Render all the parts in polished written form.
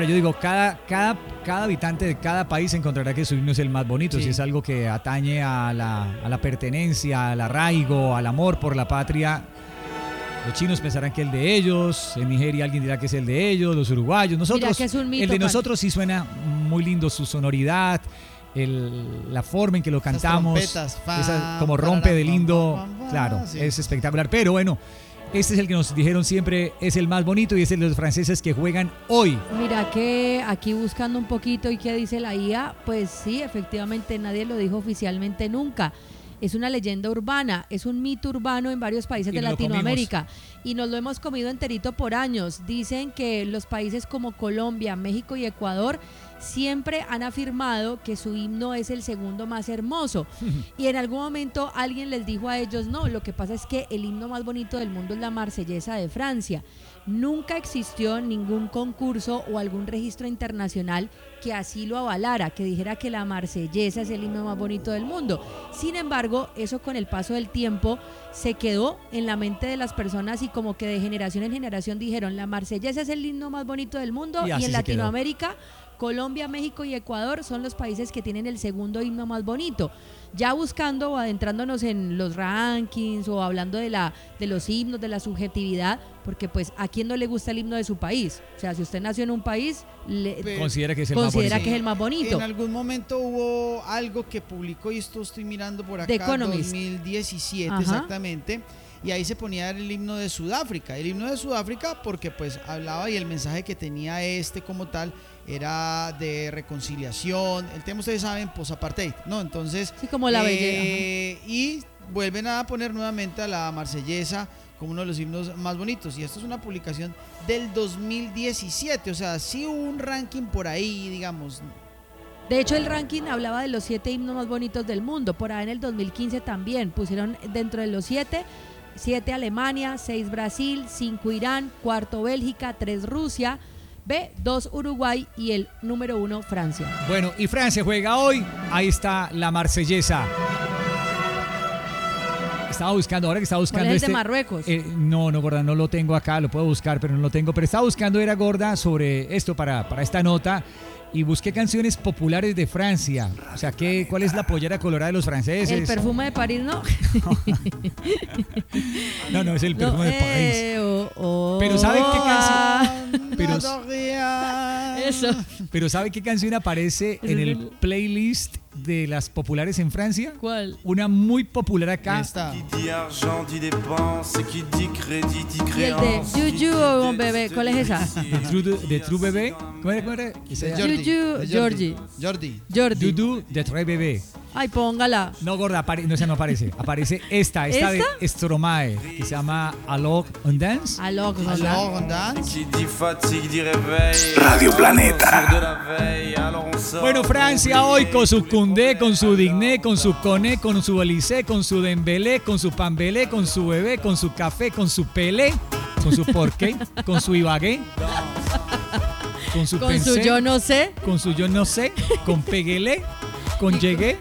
Ahora, yo digo, cada habitante de cada país encontrará que su himno es el más bonito, si es algo que atañe a la pertenencia, al arraigo, al amor por la patria. Los chinos pensarán que el de ellos, en Nigeria alguien dirá que es el de ellos, los uruguayos, nosotros, que es un mito, el de nosotros sí suena muy lindo, su sonoridad, la forma en que lo cantamos, como rompe de lindo, claro, sí. Es espectacular, pero bueno, este es el que nos dijeron siempre es el más bonito y es el de los franceses que juegan hoy. Mira que aquí buscando un poquito y qué dice la IA, pues sí, efectivamente nadie lo dijo oficialmente nunca. Es una leyenda urbana, es un mito urbano en varios países de Latinoamérica y nos lo hemos comido enterito por años. Dicen que los países como Colombia, México y Ecuador siempre han afirmado que su himno es el segundo más hermoso y en algún momento alguien les dijo a ellos, no, lo que pasa es que el himno más bonito del mundo es la Marsellesa de Francia. Nunca existió ningún concurso o algún registro internacional que así lo avalara, que dijera que la Marsellesa es el himno más bonito del mundo. Sin embargo, eso con el paso del tiempo se quedó en la mente de las personas y como que de generación en generación dijeron, la Marsellesa es el himno más bonito del mundo y en Latinoamérica Colombia, México y Ecuador son los países que tienen el segundo himno más bonito. Ya buscando o adentrándonos en los rankings o hablando de los himnos, de la subjetividad, porque pues a quién no le gusta el himno de su país. O sea, si usted nació en un país, considera que es el más bonito. En algún momento hubo algo que publicó, y esto estoy mirando por acá, 2017 exactamente, y ahí se ponía el himno de Sudáfrica. El himno de Sudáfrica porque pues hablaba y el mensaje que tenía como tal era de reconciliación, el tema ustedes saben, post-apartheid, ¿no? Entonces, sí, como la belleza. Y vuelven a poner nuevamente a la Marsellesa como uno de los himnos más bonitos, y esto es una publicación del 2017, o sea, sí hubo un ranking por ahí, digamos. De hecho, el ranking hablaba de los 7 himnos más bonitos del mundo, por ahí en el 2015 también pusieron dentro de los 7 Alemania, 6 Brasil, 5 Irán, 4 Bélgica, 3 Rusia, 2 Uruguay y el número 1 Francia. Bueno, y Francia juega hoy, ahí está la Marsellesa. Estaba buscando, ahora que estaba buscando ¿Cuál es el de Marruecos? No, gorda, no lo tengo acá, lo puedo buscar, pero no lo tengo. Pero estaba buscando, era gorda, sobre esto para esta nota. Y busqué canciones populares de Francia. O sea, ¿cuál es la pollera colorada de los franceses? ¿El perfume de París, no? No, es el perfume de París. Pero ¿sabe qué canción? Eso. Pero ¿sabe qué canción aparece en el playlist de las populares en Francia? ¿Cuál? Una muy popular acá. ¿Y el de Juju o Bebé? ¿Cuál es esa? De True Bebé. ¿Cómo era? Jordi. Juju de True Bebé. Ay, póngala. No, gorda, esa no aparece. Aparece esta de Stromae, que se llama Alors on Dance. Alors on Dance. Radio Planeta. Bueno, Francia hoy con su Koundé, con su Digné, con su Koné, con su Olysée, con su Dembélé, con su Pambelé, con su Bebé, con su Café, con su Pelé, con su Porqué, con su Ibagué. Con su yo no sé. Con su yo no sé. Con Peguelé. Con Llegué.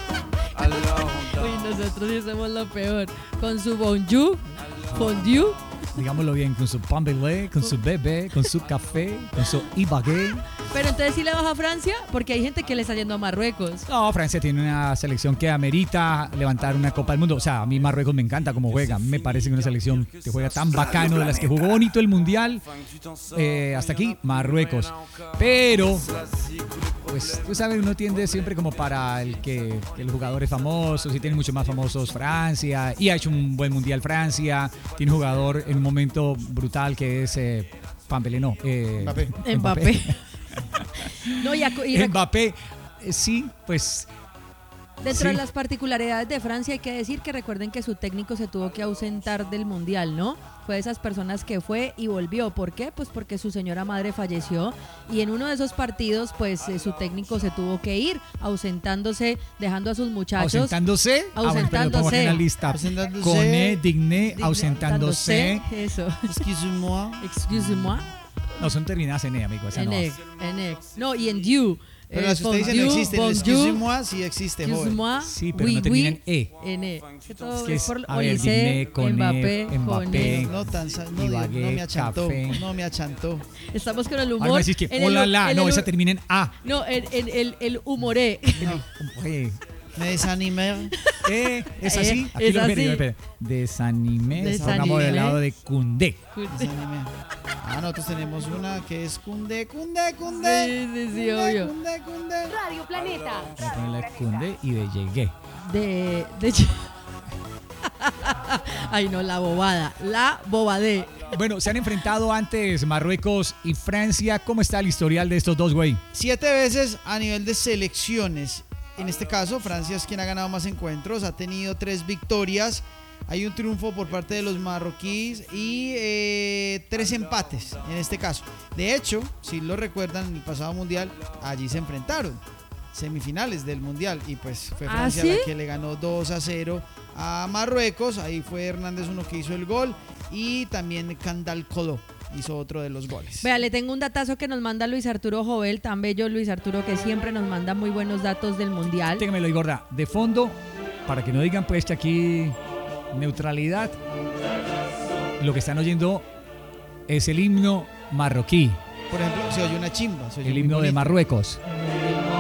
Uy, nosotros sí somos lo peor. Con su bonjour, fondue. Digámoslo bien, con su Pambelé, con su Bebé, con su Café, con su Ibagué. Pero entonces sí le vas a Francia, porque hay gente que le está yendo a Marruecos. No, Francia tiene una selección que amerita levantar una Copa del Mundo. O sea, a mí Marruecos me encanta cómo juega. Me parece que una selección que juega tan bacano, de las que jugó bonito el Mundial. Hasta aquí, Marruecos. Pero, pues, tú sabes, uno tiende siempre como para que los jugadores famosos, y tienen mucho más famosos Francia, y ha hecho un buen Mundial Francia. Tiene un jugador en un momento brutal que es Pambelé, no. Mbappé. No, Mbappé, sí, pues. Dentro de las particularidades de Francia hay que decir que recuerden que su técnico se tuvo que ausentar del Mundial, ¿no? Fue de esas personas que fue y volvió. ¿Por qué? Pues porque su señora madre falleció y en uno de esos partidos pues su técnico se tuvo que ir, ausentándose, dejando a sus muchachos. ¿Ausentándose? Ausentándose. En la lista. Koné, Digné, ausentándose. Eso. Excuse-moi. Excuse-moi. No, son terminadas en E, amigo. Esa no. En E. No, y en due. Pero las que usted dice no existen. El excuse-moi sí existe, joven. Sí, pero no termina en E. En E. Es que es, a ver, dime con Mbappé. No me achantó. No me achantó. Estamos con el humor. Ahora me decís que hola, la. No, esa termina en A. No, el humoré. Me desanimé. Es así. Aquí es lo así. espere. Desanimé. Pongamos del lado de Koundé. Desanimé. Nosotros tenemos una que es Koundé. Sí, obvio. Koundé. Radio Planeta. Voy a ponerle Koundé y de llegué. De Ay, no, la bobadé. Bueno, se han enfrentado antes Marruecos y Francia. ¿Cómo está el historial de estos dos, güey? 7 veces a nivel de selecciones. En este caso, Francia es quien ha ganado más encuentros, ha tenido 3 victorias, hay un triunfo por parte de los marroquíes y 3 empates en este caso. De hecho, si lo recuerdan, en el pasado mundial, allí se enfrentaron, semifinales del mundial, y pues fue Francia la que le ganó 2-0 a Marruecos. Ahí fue Hernández uno que hizo el gol y también Kandal Kodó hizo otro de los goles. Vea, le tengo un datazo que nos manda Luis Arturo Jovel, tan bello Luis Arturo, que siempre nos manda muy buenos datos del mundial. Téngamelo ahí, gorda. De fondo, para que no digan pues que aquí neutralidad, lo que están oyendo es el himno marroquí. Por ejemplo, se oye una chimba. El himno de Marruecos.